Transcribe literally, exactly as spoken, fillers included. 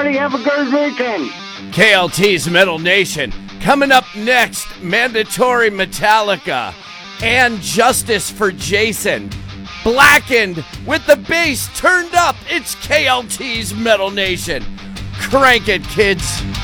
everybody. Have a good weekend. K L T's Metal Nation. Coming up next, Mandatory Metallica and Justice for Jason. Blackened with the bass turned up. It's K L T's Metal Nation. Crank it, kids.